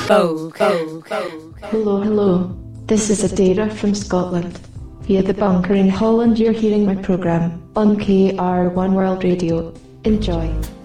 Hello. This is Adara from Scotland. Via the bunker in Holland, you're hearing my programme on KR One World Radio. Enjoy.